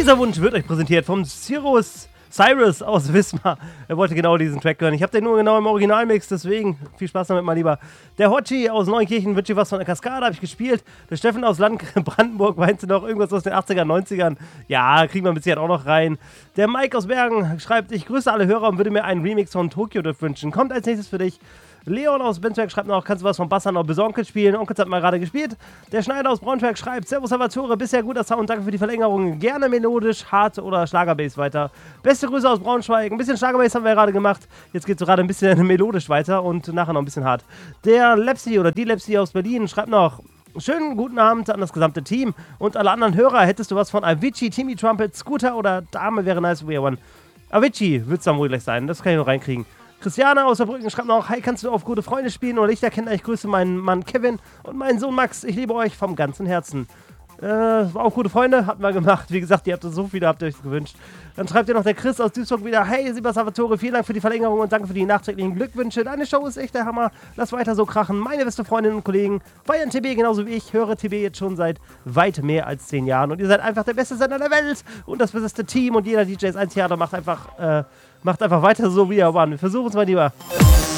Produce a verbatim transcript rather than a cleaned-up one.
Dieser Wunsch wird euch präsentiert vom Cyrus Cyrus aus Wismar. Er wollte genau diesen Track hören. Ich habe den nur genau im Originalmix, deswegen viel Spaß damit, mein Lieber. Der Hotschi aus Neunkirchen wünscht dir was von der Kaskade, habe ich gespielt. Der Steffen aus Land Brandenburg meinte noch irgendwas aus den achtzigern, neunzigern. Ja, kriegen wir mit Sicherheit auch noch rein. Der Mike aus Bergen schreibt, ich grüße alle Hörer und würde mir einen Remix von Tokyo Drift wünschen. Kommt als nächstes für dich. Leon aus Benzberg schreibt noch, kannst du was von Bassan noch bis Onkels spielen? Onkels hat mal gerade gespielt. Der Schneider aus Braunschweig schreibt, Servus Salvatore, bisher guter Sound, danke für die Verlängerung. Gerne melodisch, hart oder Schlagerbass weiter. Beste Grüße aus Braunschweig. Ein bisschen Schlagerbass haben wir ja gerade gemacht. Jetzt geht es gerade ein bisschen melodisch weiter und nachher noch ein bisschen hart. Der Lepsi oder die Lepsi aus Berlin schreibt noch, schönen guten Abend an das gesamte Team und alle anderen Hörer. Hättest du was von Avicii, Timmy Trumpet, Scooter oder Dame wäre nice, we are one. Avicii wird es dann wohl gleich sein, das kann ich noch reinkriegen. Christiane aus Saarbrücken schreibt noch, hi, kannst du auf gute Freunde spielen oder Lichter kennen? Ich grüße meinen Mann Kevin und meinen Sohn Max. Ich liebe euch vom ganzen Herzen. Äh, war auch gute Freunde, hatten wir gemacht. Wie gesagt, ihr habt so viele, habt ihr euch gewünscht. Dann schreibt ihr noch der Chris aus Duisburg wieder, hey, Sieber Salvatore, vielen Dank für die Verlängerung und danke für die nachträglichen Glückwünsche. Deine Show ist echt der Hammer. Lass weiter so krachen. Meine beste Freundinnen und Kollegen feiern T B genauso wie ich. Höre T B jetzt schon seit weit mehr als zehn Jahren und ihr seid einfach der beste Sender der Welt und das beste Team und jeder D J ist ein Theater, macht einfach, äh, macht einfach weiter so wie er war. Wir versuchen es mal lieber.